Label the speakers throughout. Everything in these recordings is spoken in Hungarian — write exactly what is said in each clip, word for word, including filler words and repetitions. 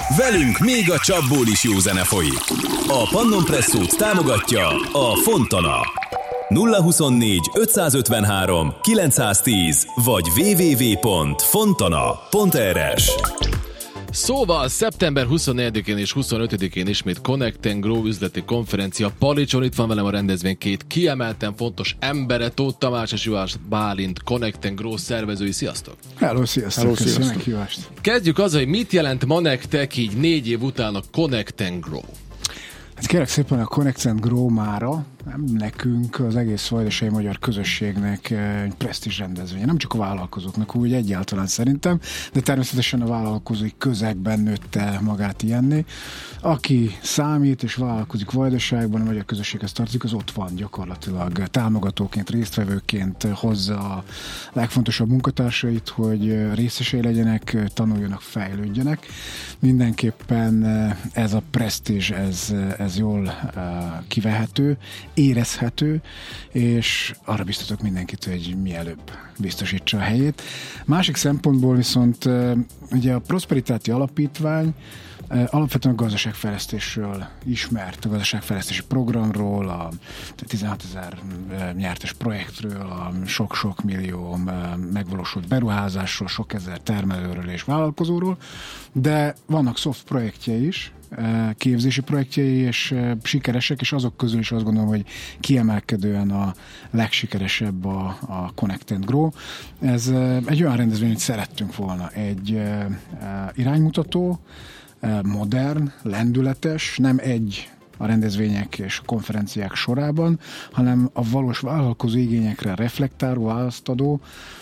Speaker 1: Velünk még a csapból is jó zene folyik. A Pannon Presszót támogatja a Fontana. nulla huszonnégy ötszázötvenhárom kilencszáztíz vagy double-u double-u double-u pont fontana pont er es.
Speaker 2: Szóval szeptember huszonnegyedikén és huszonötödikén ismét Connect and Grow üzleti konferencia Palicson. Itt van velem a rendezvény két kiemelten fontos embere, Tóth Tamás és Juhász Bálint, Connect and Grow szervezői. Sziasztok!
Speaker 3: Hello, sziasztok!
Speaker 4: Hello,
Speaker 3: Köszönöm
Speaker 4: sziasztok.
Speaker 3: meghívást!
Speaker 2: Kezdjük azzal, hogy mit jelent ma nektek így négy év után a Connect and Grow?
Speaker 3: Hát kérlek szépen, a Connect and Grow mára, nem nekünk, az egész vajdasági magyar közösségnek egy presztízs rendezvénye. Nem csak a vállalkozóknak, úgy egyáltalán szerintem, de természetesen a vállalkozói közegben nőtte magát ilyenné. Aki számít és vállalkozik vajdaságban, a magyar közösséghez tartozik, az ott van gyakorlatilag támogatóként, résztvevőként hozza a legfontosabb munkatársait, hogy részesei legyenek, tanuljanak, fejlődjenek. Mindenképpen ez a presztízs, ez, ez jól kivehető, érezhető, és arra biztatok mindenkit, hogy mielőbb biztosítsa a helyét. Másik szempontból viszont ugye a Prosperitáti Alapítvány alapvetően a gazdaságfejlesztésről ismert, a gazdaságfejlesztési programról, a tizenhatezer nyertes projektről, a sok-sok millió megvalósult beruházásról, sok ezer termelőről és vállalkozóról, de vannak soft projektjei is, képzési projektjei, és sikeresek, és azok közül is azt gondolom, hogy kiemelkedően a legsikeresebb a, a Connect and Grow. Ez egy olyan rendezvény, hogy szerettünk volna. Egy iránymutató, modern, lendületes, nem egy a rendezvények és a konferenciák sorában, hanem a valós vállalkozó igényekre reflektáló, választadó,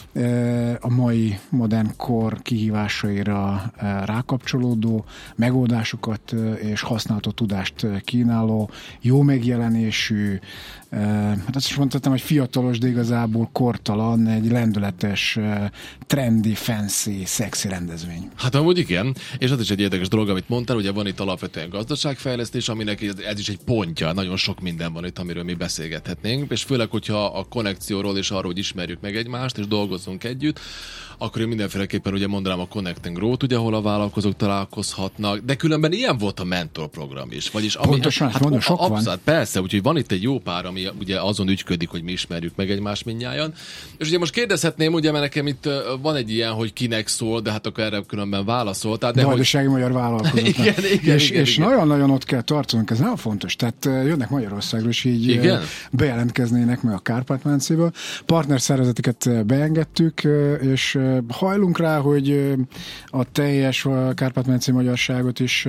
Speaker 3: a mai modern kor kihívásaira rákapcsolódó, megoldásokat és használható tudást kínáló, jó megjelenésű, hát azt is mondhatom, hogy fiatalos, de igazából kortalan, egy lendületes, trendy, fancy, szexi rendezvény.
Speaker 2: Hát amúgy igen, és az is egy érdekes dolog, amit mondtál, ugye van itt alapvetően gazdaságfejlesztés, aminek ez is egy pontja, nagyon sok minden van itt, amiről mi beszélgethetnénk, és főleg, hogyha a konnekcióról és arról, hogy ismerjük meg egymást, és dolgozzunk együtt, akkor én mindenféleképpen ugye mondanám a Connect and Grow-t, ugye, ahol a vállalkozók találkozhatnak, de különben ilyen volt a mentor program is. Vagyis ami,
Speaker 3: Pontosan, hát mondom, sok
Speaker 2: abszolút,
Speaker 3: van.
Speaker 2: Persze, úgyhogy van itt egy jó pár, ami ugye azon ügyködik, hogy mi ismerjük meg egymást mindnyájan. És ugye most kérdezhetném, ugye, mert nekem itt van egy ilyen, hogy kinek szól, de hát akkor erre különben válaszoltál. De
Speaker 3: vajdasági
Speaker 2: hogy...
Speaker 3: magyar vállalkozóknak.
Speaker 2: igen, igen,
Speaker 3: és,
Speaker 2: igen,
Speaker 3: és
Speaker 2: igen.
Speaker 3: nagyon-nagyon ott kell tartanunk, ez nagyon fontos. Tehát jönnek Magyarországról, és így
Speaker 2: igen?
Speaker 3: bejelentkeznének meg a Kárpát-medencéből. Partnerszervezeteket beengedtük, és hajlunk rá, hogy a teljes Kárpát-medencei magyarságot is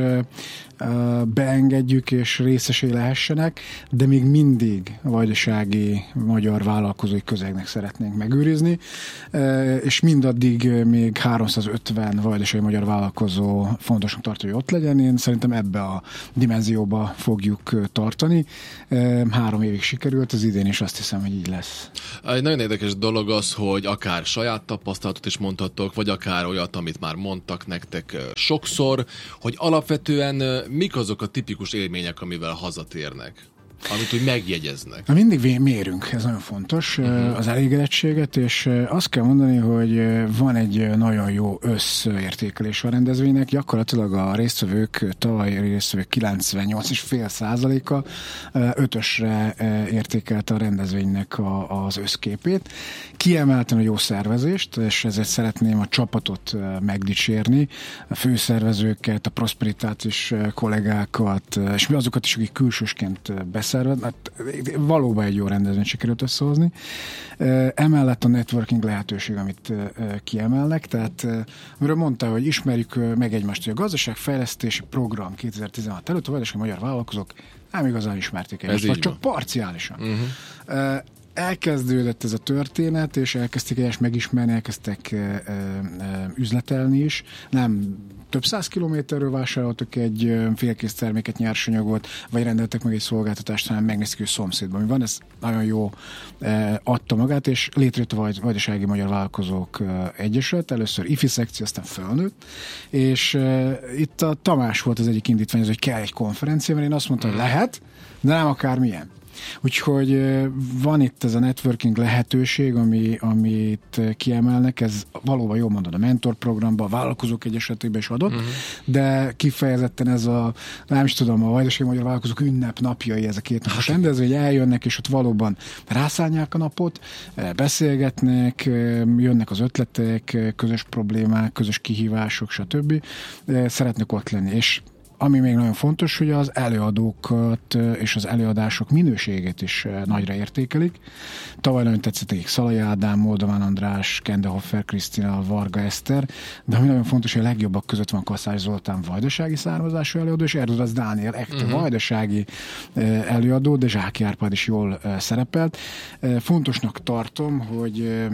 Speaker 3: beengedjük, és részesei lehessenek, de még mindig a vajdasági magyar vállalkozói közegnek szeretnénk megőrizni, és mindaddig még háromszázötven vajdasági magyar vállalkozó fontosnak tartja, hogy ott legyen. Én szerintem ebbe a dimenzióba fogjuk tartani. Három évig sikerült, az idén is azt hiszem, hogy így lesz.
Speaker 2: Egy nagyon érdekes dolog az, hogy akár saját tapasztalatot is mondhatok, vagy akár olyat, amit már mondtak nektek sokszor, hogy alapvetően mik azok a tipikus élmények, amivel hazatérnek? Amit úgy megjegyeznek.
Speaker 3: Na, mindig mérünk, ez nagyon fontos, uh-huh. az elégedettséget, és azt kell mondani, hogy van egy nagyon jó összértékelés a rendezvénynek. Gyakorlatilag a résztvevők, tavaly résztvevők kilencvennyolc egész öt százaléka ötösre értékelte a rendezvénynek a, az összképét. Kiemelten a jó szervezést, és ezért szeretném a csapatot megdicsérni, a főszervezőket, a prosperitátis kollégákat, és mi azokat is, akik külsősként beszél, hát valóban egy jó rendezvényt sikerült összehozni. Emellett a networking lehetőség, amit kiemelnek, tehát amiről mondta, hogy ismerjük meg egymást, hogy a gazdaságfejlesztési program kétezer-tizenhat előtt a vajdasági magyar vállalkozók nem igazán ismerték egymást, vagy csak parciálisan. Uh-huh. Elkezdődött ez a történet, és elkezdték egymást megismerni, elkezdtek e, e, üzletelni is. Nem több száz kilométerről vásároltak egy félkész terméket, nyersanyagot, vagy rendeltek meg egy szolgáltatást, hanem megnéztük, hogy szomszédban mi van. Ez nagyon jó e, adta magát, és létrejött a Vajdasági Magyar Vállalkozók e, Egyesület. Először ifi szekció, aztán fölnőtt, és e, itt a Tamás volt az egyik indítvány, hogy kell egy konferencia, mert én azt mondtam, hogy lehet, de nem akármilyen. Úgyhogy van itt ez a networking lehetőség, ami, amit kiemelnek, ez valóban jól mondod, a mentorprogramban, a vállalkozók egy esetében is adott, uh-huh. de kifejezetten ez a, nem is tudom, a Vajdasági Magyar Vállalkozók ünnepnapjai, ez a két napos rendezvény, eljönnek, és ott valóban rászállják a napot, beszélgetnek, jönnek az ötletek, közös problémák, közös kihívások, stb. Szeretnek ott lenni, és ami még nagyon fontos, hogy az előadókat és az előadások minőségét is nagyra értékelik. Tavaly nagyon tetszett nekik Szalai Ádám, Moldován András, Kende Hoffer Krisztina, Varga Eszter, de ami nagyon fontos, hogy a legjobbak között van Kaszás Zoltán vajdasági származású előadó, és Erdodas Dániel ekte uh-huh. vajdasági előadó, de Zsáki Árpád is jól szerepelt. Fontosnak tartom, hogy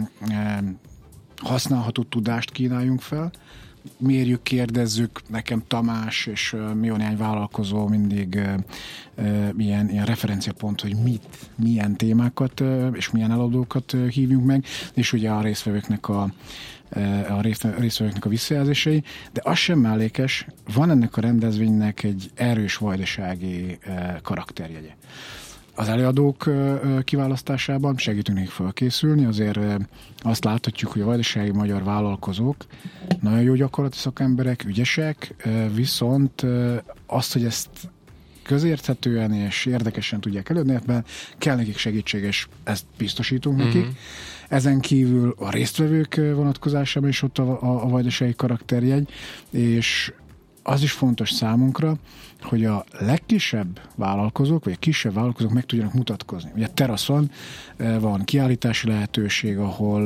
Speaker 3: használható tudást kínáljunk fel, mérjük, kérdezzük, nekem Tamás és uh, jó néhány vállalkozó mindig uh, uh, ilyen, ilyen referenciapont, hogy mit, milyen témákat uh, és milyen eladókat uh, hívjunk meg, és ugye a résztvevőknek a a résztvevőknek a visszajelzései, de az sem mellékes, van ennek a rendezvénynek egy erős vajdasági uh, karakterjegye. Az előadók kiválasztásában segítünk nekik felkészülni, azért azt láthatjuk, hogy a vajdasági magyar vállalkozók nagyon jó gyakorlati szakemberek, ügyesek, viszont azt, hogy ezt közérthetően és érdekesen tudják előadni, ebben kell nekik segítség, és ezt biztosítunk mm-hmm. nekik. Ezen kívül a résztvevők vonatkozásában is ott a, a, a vajdasági karakterjegy, és az is fontos számunkra, hogy a legkisebb vállalkozók, vagy a kisebb vállalkozók meg tudjanak mutatkozni. Ugye teraszon van kiállítási lehetőség, ahol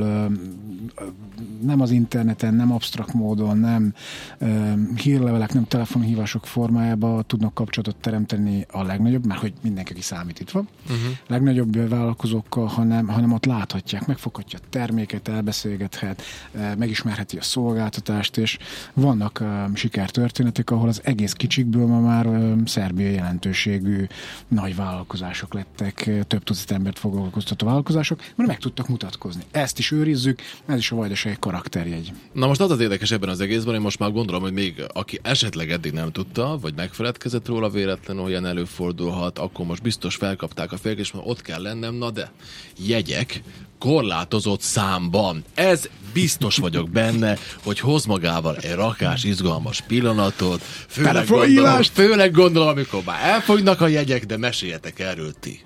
Speaker 3: nem az interneten, nem absztrakt módon, nem hírlevelek, nem telefonhívások formájában tudnak kapcsolatot teremteni a legnagyobb, mert hogy mindenki, aki számít itt van, uh-huh. legnagyobb vállalkozókkal, hanem, hanem ott láthatják, megfoghatja a terméket, elbeszélgethet, megismerheti a szolgáltatást, és vannak sikertörténetek, ahol az egész kicsikből ma már Szerbia jelentőségű nagy vállalkozások lettek, több tucat embert foglalkoztató vállalkozások, mert meg tudtak mutatkozni. Ezt is őrizzük, ez is a vajdasági karakterjegy.
Speaker 2: Na most az az érdekes ebben az egészben, én most már gondolom, hogy még aki esetleg eddig nem tudta, vagy megfeledkezett róla véletlenül, olyan előfordulhat, akkor most biztos felkapták a félkést, mert ott kell lennem, na de jegyek korlátozott számban. Ez biztos vagyok benne, hogy hoz magával egy rakás izgalmas pillanatot, főleg gondolom, főleg gondolom, amikor már elfogynak a jegyek, de meséljetek erről ti.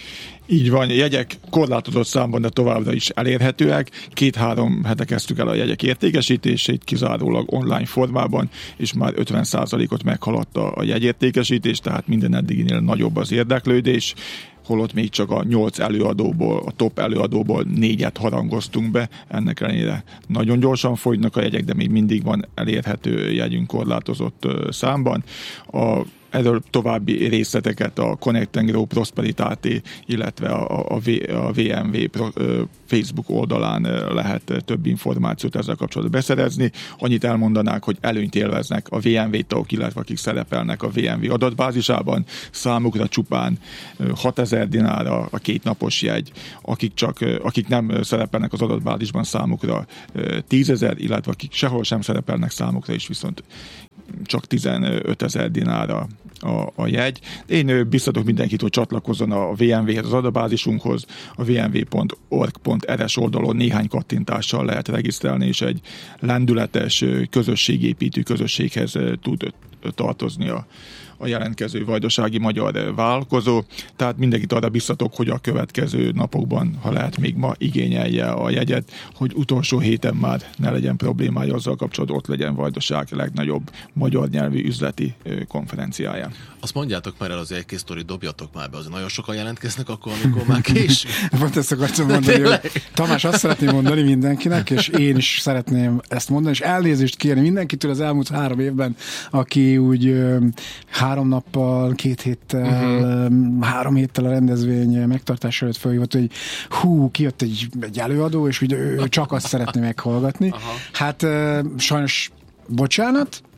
Speaker 4: Így van, jegyek korlátozott számban, de továbbra is elérhetőek. Két-három hete kezdtük el a jegyek értékesítését, kizárólag online formában, és már ötven százalékot meghaladta a jegyértékesítés, tehát minden eddiginél nagyobb az érdeklődés, holott még csak a nyolc előadóból, a top előadóból négyet harangoztunk be, ennek ellenére nagyon gyorsan fogynak a jegyek, de még mindig van elérhető jegyünk korlátozott számban. A Erről további részleteket a Connect and Grow Prosperitáté, illetve a, a, a vé em vé Facebook oldalán lehet több információt ezzel kapcsolatban beszerezni. Annyit elmondanák, hogy előnyt élveznek a vé em vé tagok, illetve akik szerepelnek a vé em vé adatbázisában. Számukra csupán hatezer dinárra a két napos jegy, akik, csak, akik nem szerepelnek az adatbázisban, számukra tízezer, illetve akik sehol sem szerepelnek, számukra is viszont csak tizenötezer dinárra a, a jegy. Én biztatok mindenkit, hogy csatlakozzon a vé em véhez, az adatbázisunkhoz, a vé em vé pont org pont er es oldalon néhány kattintással lehet regisztrálni, és egy lendületes közösségépítő közösséghez tud tartozni a, a jelentkező vajdasági magyar vállalkozó. Tehát mindenkit arra biztatok, hogy a következő napokban, ha lehet még ma, igényelje a jegyet, hogy utolsó héten már ne legyen problémája azzal kapcsolatban, ott legyen Vajdaság legnagyobb magyar nyelvű üzleti konferenciáján.
Speaker 2: Azt mondjátok már el, az egy kis sztori, dobjatok már be, azért nagyon sokan jelentkeznek akkor, amikor már késő.
Speaker 3: Pont ezt akartam mondani, hogy Tamás, azt szeretném mondani mindenkinek, és én is szeretném ezt mondani, és elnézést kérni mindenkitől az elmúlt három évben, aki úgy három nappal, két héttel, uh-huh. három héttel a rendezvény megtartása előtt felhívott, hogy hú, kijött egy, egy előadó, és ugye ő csak azt szeretné meghallgatni. Uh-huh. Hát sajnos bocsánat,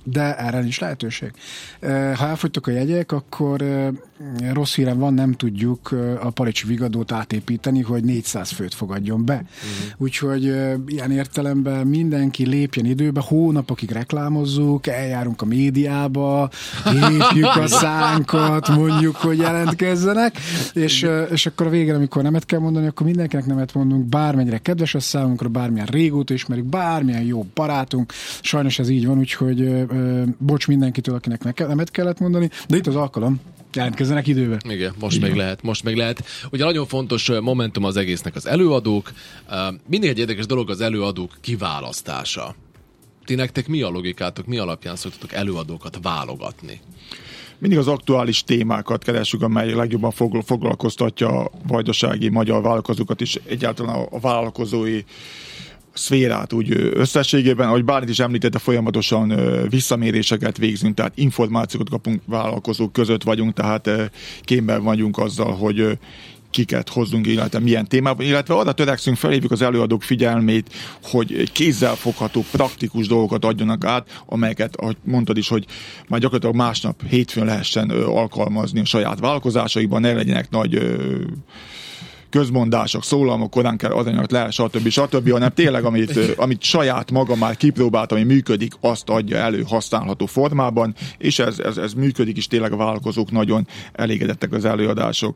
Speaker 3: de erre nincs lehetőség. Ha elfogytak a jegyek, akkor rossz hírem van, nem tudjuk a Palicsi Vigadót átépíteni, hogy négyszáz főt fogadjon be. Uh-huh. Úgyhogy ilyen értelemben mindenki lépjen időbe, hónapokig reklámozzuk, eljárunk a médiába, lépjük a szánkat, mondjuk, hogy jelentkezzenek, és, és akkor a végén, amikor nemet kell mondani, akkor mindenkinek nemet mondunk, bármennyire kedves a számunkra, bármilyen régóta ismerjük, bármilyen jó barátunk. Sajnos ez így van, úgyhogy bocs mindenkitől, akinek nemet kellett mondani, de itt az alkalom, jelentkezzenek időbe.
Speaker 2: Igen, most Igen. még lehet, most még lehet. Ugye nagyon fontos momentum az egésznek az előadók. Mindig egy érdekes dolog az előadók kiválasztása. Ti nektek mi a logikátok, mi alapján szoktatok előadókat válogatni?
Speaker 4: Mindig az aktuális témákat keresünk, amely legjobban foglalkoztatja a vajdasági magyar vállalkozókat is, egyáltalán a vállalkozói szférát úgy összességében, ahogy Bálint is említette, folyamatosan visszaméréseket végzünk, tehát információkat kapunk, vállalkozók között vagyunk, tehát képben vagyunk azzal, hogy kiket hozzunk, illetve milyen témában, illetve arra törekszünk, felhívjuk az előadók figyelmét, hogy kézzelfogható, praktikus dolgokat adjanak át, amelyeket, ahogy mondtad is, hogy már gyakorlatilag másnap hétfőn lehessen alkalmazni a saját vállalkozásaiban, ne legyenek nagy közmondások, szólalmak, korán kell aranyagot le, stb. stb., hanem tényleg, amit, amit saját maga már kipróbált, ami működik, azt adja elő használható formában, és ez, ez, ez működik is, tényleg a vállalkozók nagyon elégedettek az előadások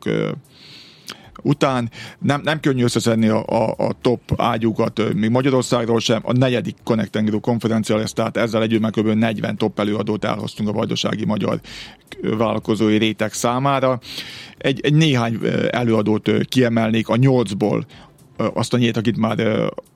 Speaker 4: után. Nem, nem könnyű összeszedni a, a, a top ágyúkat, még Magyarországról sem. A negyedik Connect and Grow konferencia lesz, tehát ezzel együtt már kb. negyven top előadót elhoztunk a vajdasági magyar vállalkozói réteg számára. Egy, egy néhány előadót kiemelnék, a nyolcból azt a nyét, akit már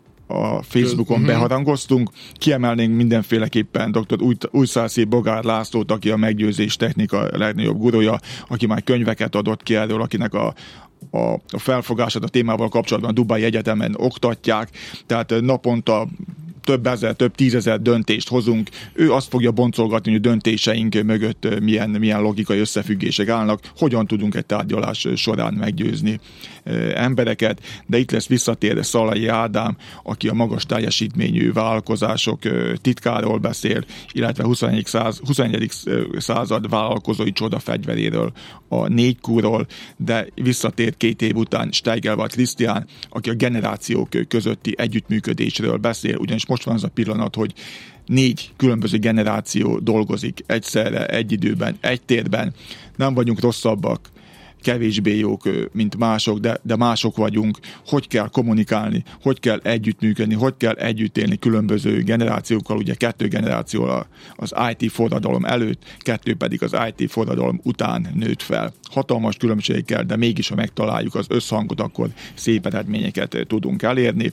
Speaker 4: a Facebookon uh-huh. beharangoztunk. Kiemelnénk mindenféleképpen dr. Újszászi Bogár Lászlót, aki a meggyőzés technika legnagyobb gurúja, aki már könyveket adott ki erről, akinek a a, a felfogását a témával kapcsolatban a Dubái Egyetemen oktatják, tehát naponta több ezer, több tízezer döntést hozunk. Ő azt fogja boncolgatni, hogy a döntéseink mögött milyen, milyen logikai összefüggések állnak, hogyan tudunk egy tárgyalás során meggyőzni embereket, de itt lesz visszatérve Szalai Ádám, aki a magas teljesítményű vállalkozások titkáról beszél, illetve huszonegyedik század vállalkozói csodafegyveréről, a négy kúról, de visszatért két év után Steigerwald Krisztián, aki a generációk közötti együttműködésről beszél, ugyanis most van az a pillanat, hogy négy különböző generáció dolgozik egyszerre, egy időben, egy térben. Nem vagyunk rosszabbak, kevésbé jók, mint mások, de, de mások vagyunk. Hogy kell kommunikálni, hogy kell együttműködni, hogy kell együtt élni különböző generációkkal, ugye kettő generáció az i té forradalom előtt, kettő pedig az i té forradalom után nőtt fel. Hatalmas különbségekkel, de mégis, ha megtaláljuk az összhangot, akkor szép eredményeket tudunk elérni.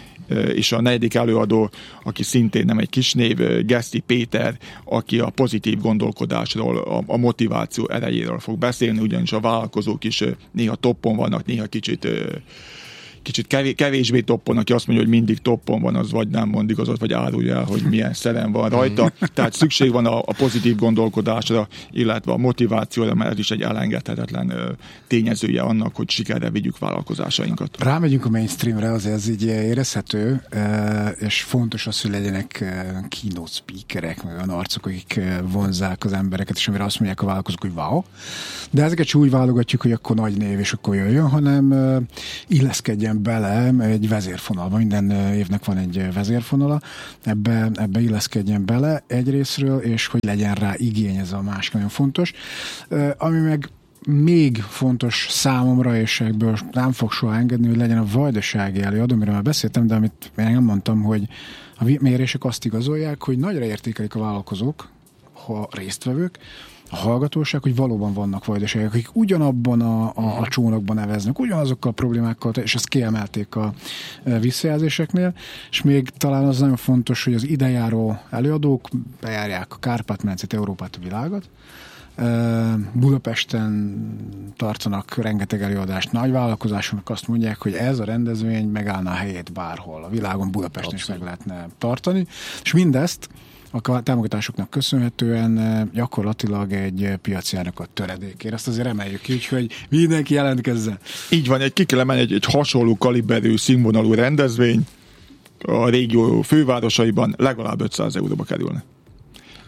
Speaker 4: És a negyedik előadó, aki szintén nem egy kis név, Geszti Péter, aki a pozitív gondolkodásról, a, a motiváció erejéről fog beszélni, ugyanis a vállalkozók is néha toppon vannak, néha kicsit kicsit kevésbé toppon, aki azt mondja, hogy mindig toppon van, az vagy nem mond igazat, vagy árulja el, hogy milyen szerem van rajta. Tehát szükség van a, a pozitív gondolkodásra, illetve a motivációra, mert ez is egy elengedhetetlen tényezője annak, hogy sikerre vigyük vállalkozásainkat.
Speaker 3: Rámegyünk a mainstreamre, azért ez így érezhető, és fontos az, hogy legyenek keynote speakerek, meg olyan arcok, akik vonzzák az embereket, és amire azt mondják a vállalkozók, hogy wow. De ezeket sem úgy válogatjuk, hogy akkor nagy név, és akkor jöjjön, hanem illeszkedjen bele egy vezérfonalba. Minden évnek van egy vezérfonala, ebbe, ebbe illeszkedjen bele egyrészről, és hogy legyen rá igény, ez a másik nagyon fontos. Ami meg még fontos számomra, és ebből nem fog soha engedni, hogy legyen a vajdasági előadó, amiről már beszéltem, de amit még nem mondtam, hogy a mérések azt igazolják, hogy nagyra értékelik a vállalkozók, ha résztvevők, a hallgatóság, hogy valóban vannak vajdaságok, akik ugyanabban a, a, a csónakban neveznek, ugyanazokkal a problémákkal, és ezt kiemelték a visszajelzéseknél, és még talán az nagyon fontos, hogy az idejáró előadók bejárják a Kárpát-medencét, Európát, a világot. Budapesten tartanak rengeteg előadást, nagy vállalkozásoknak azt mondják, hogy ez a rendezvény megállná a helyét bárhol. A világon, Budapesten is meg lehetne tartani, és mindezt a támogatásoknak köszönhetően gyakorlatilag egy piaci árakat töredékért. Ezt azért emeljük ki, úgyhogy mindenki jelentkezzen.
Speaker 4: Így van, egy ki kell emelni egy, egy hasonló kaliberű, színvonalú rendezvény a régió fővárosaiban legalább ötszáz euróba kerülne.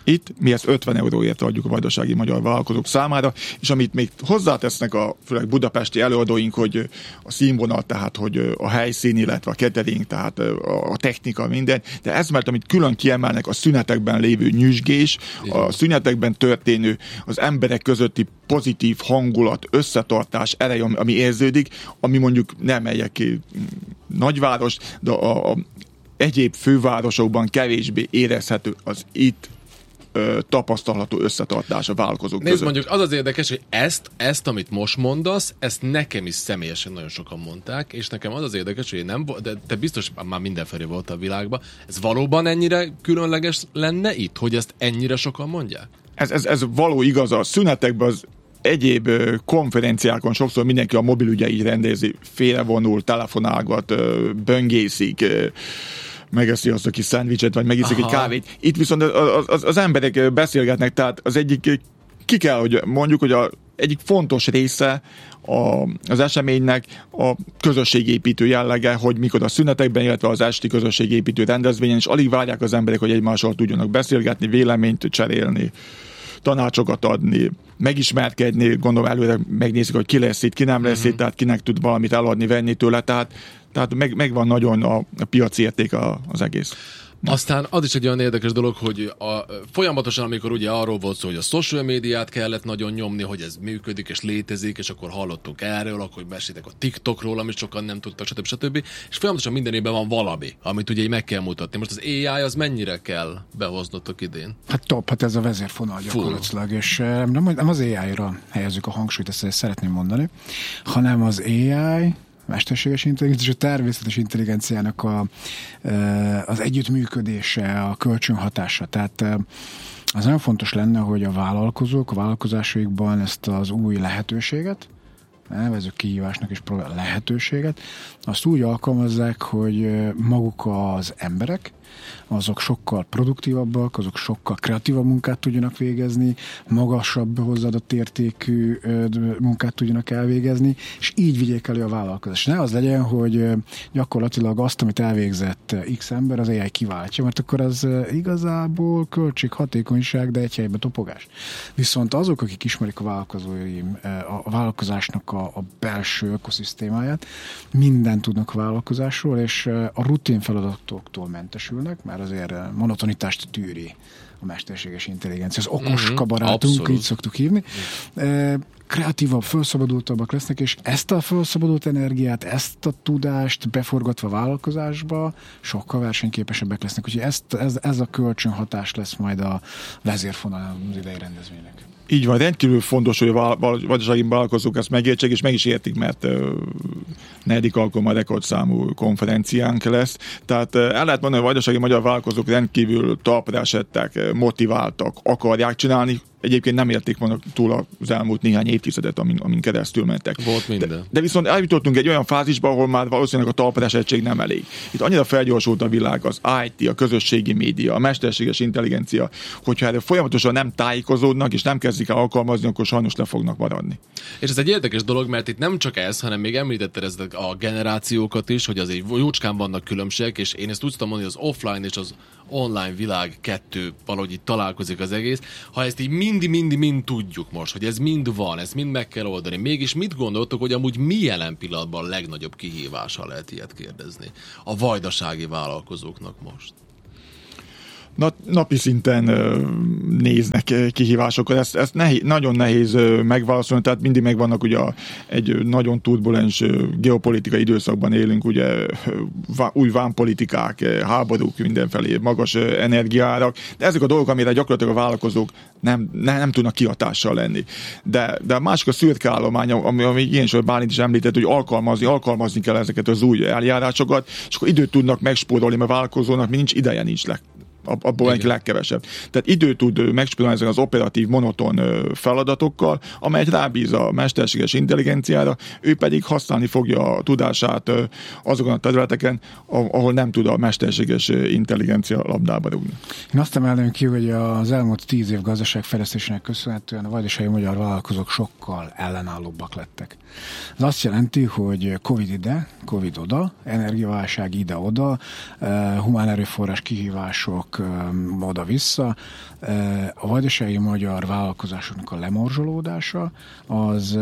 Speaker 4: Itt mi ezt ötven euróért adjuk a vajdasági magyar vállalkozók számára, és amit még hozzátesznek a főleg budapesti előadóink, hogy a színvonal, tehát hogy a helyszín, illetve a catering, tehát a technika, minden, de ez mert amit külön kiemelnek a szünetekben lévő nyüzsgés, a szünetekben történő az emberek közötti pozitív hangulat, összetartás, erej, ami érződik, ami mondjuk nem melyek nagyváros, de a, a egyéb fővárosokban kevésbé érezhető az itt ö, tapasztalható összetartás a vállalkozók
Speaker 2: Nézd,
Speaker 4: között.
Speaker 2: mondjuk az az érdekes, hogy ezt, ezt, amit most mondasz, ezt nekem is személyesen nagyon sokan mondták, és nekem az az érdekes, hogy én nem, de te biztos már mindenfelé volt a világban, ez valóban ennyire különleges lenne itt, hogy ezt ennyire sokan mondják?
Speaker 4: Ez, ez, ez való igaz, a szünetekben az egyéb konferenciákon sokszor mindenki a mobilügyeit rendezi, félrevonul, telefonálgat, böngészik, megeszi azt a kis szendvicset, vagy megiszik egy kávét. Itt viszont az, az, az emberek beszélgetnek, tehát az egyik, ki kell, hogy mondjuk, hogy a egyik fontos része a, az eseménynek a közösségépítő jellege, hogy mikor a szünetekben, illetve az esti közösségépítő rendezvényen, és alig várják az emberek, hogy egymással tudjanak beszélgetni, véleményt cserélni, tanácsokat adni, megismerkedni, gondolom előre megnézik, hogy ki lesz itt, ki nem lesz uh-huh. itt, tehát kinek tud valamit eladni, venni tőle, tehát, tehát meg, megvan nagyon a, a piaci érték a, az egész.
Speaker 2: Aztán az is egy olyan érdekes dolog, hogy a, folyamatosan, amikor ugye arról volt szó, hogy a social médiát kellett nagyon nyomni, hogy ez működik és létezik, és akkor hallottunk erről, akkor beszéltek a TikTokról, amit sokan nem tudtak, stb. stb. És folyamatosan minden évben van valami, amit ugye így meg kell mutatni. Most az á i az mennyire kell behoznottok idén?
Speaker 3: Hát top, hát ez a vezérfonal gyakorlatilag, Full. és nem, nem az á i-ra helyezzük a hangsúlyt, ezt szeretném mondani, hanem az á i, mesterséges intelligencia és a természetes intelligenciának a, az együttműködése, a kölcsönhatása. Tehát az nagyon fontos lenne, hogy a vállalkozók a vállalkozásaikban ezt az új lehetőséget, nevezzük kihívásnak és lehetőséget, azt úgy alkalmazzák, hogy maguk az emberek, azok sokkal produktívabbak, azok sokkal kreatívabb munkát tudjanak végezni, magasabb hozzáadott értékű munkát tudjanak elvégezni, és így vigyék elő a vállalkozást. Ne az legyen, hogy gyakorlatilag azt, amit elvégzett X ember, az á i kiváltja, mert akkor az igazából költség, hatékonyság, de egy helyben topogás. Viszont azok, akik ismerik a vállalkozói, a vállalkozásnak a, a belső ökoszisztémáját, mindent tudnak a vállalkozásról, és a rutin feladatoktól mentesülnek, mert azért monotonitást tűri a mesterséges intelligencia. Az okos uh-huh, kabarátunk, abszolút. Így szoktuk hívni. E, kreatívabb, felszabadultabbak lesznek, és ezt a felszabadult energiát, ezt a tudást beforgatva a vállalkozásba sokkal versenyképesebbek lesznek. Úgyhogy ezt, ez, ez a kölcsönhatás lesz majd a vezérfonal az idei rendezvénynek.
Speaker 4: Így van, rendkívül fontos, hogy a vajdasági vállalkozók ezt megértsék, és meg is értik, mert uh, negyedik alkalommal rekordszámú konferenciánk lesz. Tehát uh, el lehet mondani, hogy a vajdasági magyar vállalkozók rendkívül talpra esettek, motiváltak, akarják csinálni. Egyébként nem érték volna túl az elmúlt néhány évtizedet, amin, amin keresztül mentek.
Speaker 2: Volt minden.
Speaker 4: De, de viszont eljutottunk egy olyan fázisba, ahol már valószínűleg a talpraesettség nem elég. Itt annyira felgyorsult a világ, az i té, a közösségi média, a mesterséges intelligencia, hogyha erre folyamatosan nem tájékozódnak, és nem kezdik el alkalmazni, akkor sajnos le fognak maradni.
Speaker 2: És ez egy érdekes dolog, mert itt nem csak ez, hanem még említetted ezt a generációkat is, hogy azért jócskán vannak különbségek, és én ezt tudtam mondani, hogy az offline és az online világ kettő valahogy itt találkozik az egész. Ha ezt így mind-mind-mind tudjuk most, hogy ez mind van, ezt mind meg kell oldani. Mégis mit gondoltok, hogy amúgy mi jelen pillanatban a legnagyobb kihívása, lehet ilyet kérdezni a vajdasági vállalkozóknak most?
Speaker 4: Napi szinten néznek kihívásokat, ezt, ezt nehéz, nagyon nehéz megválaszolni, tehát mindig megvannak ugye egy nagyon turbulens geopolitikai időszakban élünk, ugye új vámpolitikák, háborúk mindenfelé, magas energiaárak, de ezek a dolgok, amire gyakorlatilag a vállalkozók nem, nem, nem tudnak kihatással lenni. De, de a másik a szürke állomány, ami, ami ilyen sor Bálint is említett, hogy alkalmazni, alkalmazni kell ezeket az új eljárásokat, és akkor időt tudnak megspórolni, mert a vállalkozónak nincs ideje, nincs le. Abból egy legkevesebb. Tehát idő tud megspórolni ezeken az operatív, monoton feladatokkal, amelyet rábíz a mesterséges intelligenciára, ő pedig használni fogja a tudását azokon a területeken, ahol nem tud a mesterséges intelligencia labdába rúgni.
Speaker 3: Én azt emelném ki, hogy az elmúlt tíz év gazdaságfejlesztésének köszönhetően a vajdasági magyar vállalkozók sokkal ellenállóbbak lettek. Ez azt jelenti, hogy Covid ide, Covid oda, energiaválság ide-oda, humán erőforrás kihívások, vannak oda-vissza. A vajdasági magyar vállalkozásoknak a lemorzsolódása az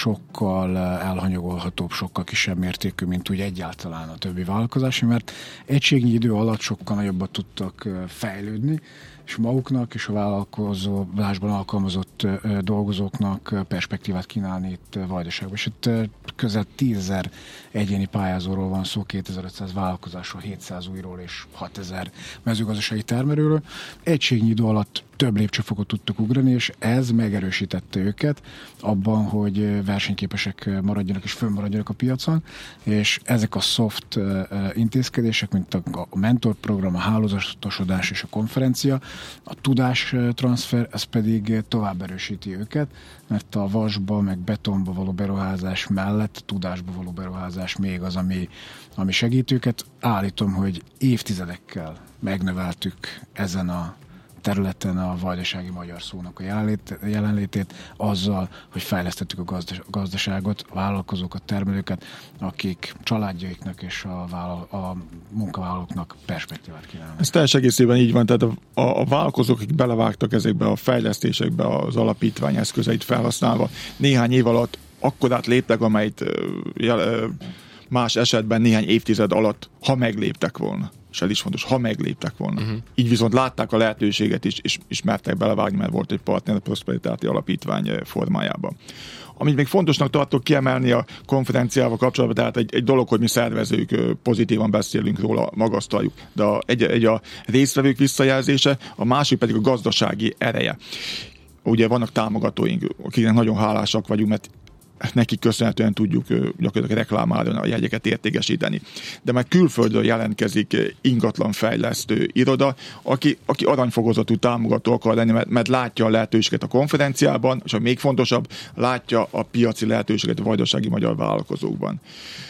Speaker 3: sokkal elhanyagolhatóbb, sokkal kisebb mértékű, mint úgy egyáltalán a többi vállalkozási, mert egységnyi idő alatt sokkal nagyobbat tudtak fejlődni, és maguknak és a vállalkozásban alkalmazott dolgozóknak perspektívát kínálni itt Vajdaságban. És itt közel tízezer egyéni pályázóról van szó, kétezer-ötszáz vállalkozásról, hétszáz újról és hatezer mezőgazdasági termelőről. Egységnyi idő alatt több lépcsőfokot tudtak ugrani, és ez megerősítette őket abban, hogy versenyképesek maradjanak és fönnmaradjanak a piacon, és ezek a soft intézkedések, mint a mentorprogram, a hálózatosodás és a konferencia, a tudástranszfer, ez pedig tovább erősíti őket, mert a vasba, meg betonba való beruházás mellett a tudásba való beruházás még az, ami, ami segít őket. Állítom, hogy évtizedekkel megnöveltük ezen a területen a vajdasági magyar szónak a jelenlét, jelenlétét azzal, hogy fejlesztettük a gazdas, gazdaságot, a vállalkozókat, termelőket, akik családjaiknak és a, vállal, a munkavállalóknak perspektívát kínálnak.
Speaker 4: Ez teljes egészében így van, tehát a, a vállalkozók, akik belevágtak ezekbe a fejlesztésekbe az alapítvány eszközeit felhasználva, néhány év alatt akkorát léptek, amelyet jel, más esetben néhány évtized alatt, ha megléptek volna. És ez is fontos, ha megléptek volna. Uh-huh. Így viszont látták a lehetőséget is, és, és mertek belevágni, mert volt egy partner a Prosperitáti Alapítvány formájában. Amit még fontosnak tartok kiemelni a konferenciával kapcsolatban, tehát egy, egy dolog, hogy mi szervezők pozitívan beszélünk róla, magasztaljuk, de a, egy, egy a résztvevők visszajelzése, a másik pedig a gazdasági ereje. Ugye vannak támogatóink, akiknek nagyon hálásak vagyunk, mert nekik köszönhetően tudjuk gyakorlatilag reklámálni, a jegyeket értékesíteni. De már külföldről jelentkezik ingatlanfejlesztő iroda, aki, aki aranyfokozatú támogató akar lenni, mert, mert látja a lehetőséget a konferenciában, és a még fontosabb, látja a piaci lehetőséget a vajdasági magyar vállalkozókban.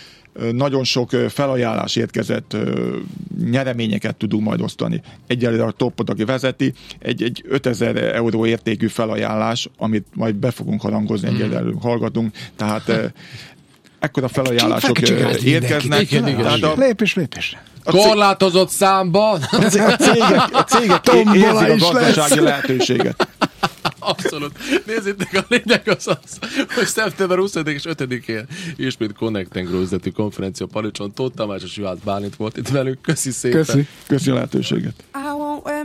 Speaker 4: Nagyon sok felajánlás érkezett, nyereményeket tudunk majd osztani. Egyelőre a topot, aki vezeti, egy, egy ötezer euró értékű felajánlás, amit majd be fogunk harangozni, mm. egyelőre hallgatunk. Tehát ekkora felajánlások érkeznek.
Speaker 2: Igen, igen, igen.
Speaker 3: A... Lépés, lépésre.
Speaker 2: Korlátozott számban.
Speaker 4: A cégek, a cégek érzik a gazdasági lehetőséget.
Speaker 2: Abszolút. Nézzétek, a lényeg az az, hogy szeptember huszadikán és ötödikén ismét Connect and Grow üzleti konferencia Palicson. Tóth Tamás és Juhász Bálint volt itt velünk. Köszi szépen.
Speaker 4: Köszi. Köszi a lehetőséget.